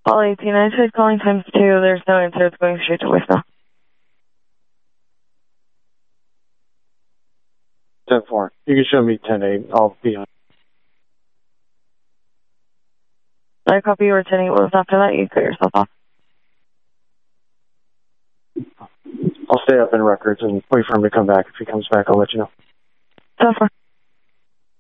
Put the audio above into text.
Call 18. I tried calling times 2. There's no answer. It's going straight to voicemail. 10-4. You can show me 10-8. I'll be on. I copy you or 10-8. What was after that? You cut yourself off. I'll stay up in records and wait for him to come back. If he comes back, I'll let you know. 10-4.